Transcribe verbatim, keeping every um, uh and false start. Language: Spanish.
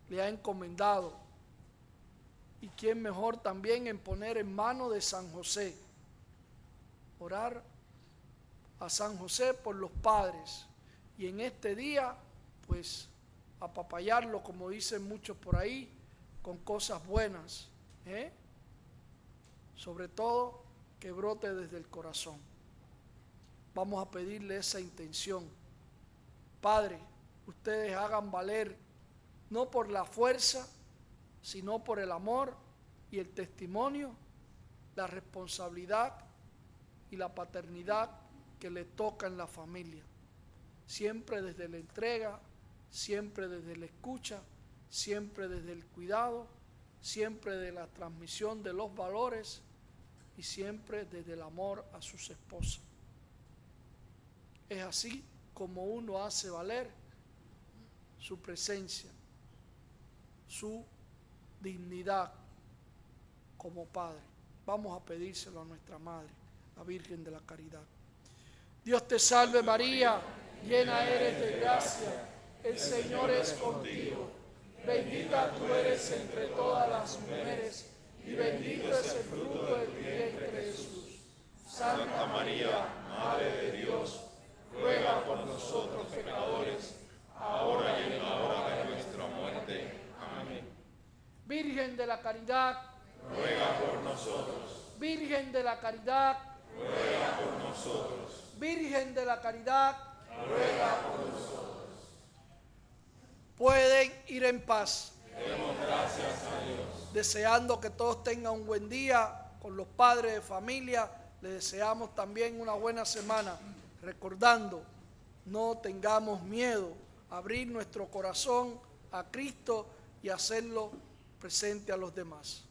le ha encomendado. Y quién mejor también en poner en manos de San José. Orar a San José por los padres. Y en este día, pues, apapallarlo, como dicen muchos por ahí, con cosas buenas, ¿eh? Sobre todo, que brote desde el corazón. Vamos a pedirle esa intención. Padre, ustedes hagan valer, no por la fuerza, sino por el amor y el testimonio, la responsabilidad y la paternidad que le toca en la familia. Siempre desde la entrega, siempre desde la escucha, siempre desde el cuidado, siempre de la transmisión de los valores y siempre desde el amor a sus esposas. Es así como uno hace valer su presencia, su dignidad como padre. Vamos a pedírselo a nuestra Madre, la Virgen de la Caridad. Dios te salve María, llena eres de gracia, el Señor es contigo. Bendita tú eres entre todas las mujeres y bendito es el fruto de tu vientre Jesús. Santa María, Madre de Dios, ruega por nosotros pecadores, ahora y en la hora de nuestra muerte. Amén. Virgen de la Caridad, ruega por nosotros. Virgen de la Caridad, ruega por nosotros. Virgen de la Caridad, ruega por nosotros. Pueden ir en paz. Demos gracias a Dios. Deseando que todos tengan un buen día con los padres de familia, les deseamos también una buena semana. Recordando, no tengamos miedo a abrir nuestro corazón a Cristo y hacerlo presente a los demás.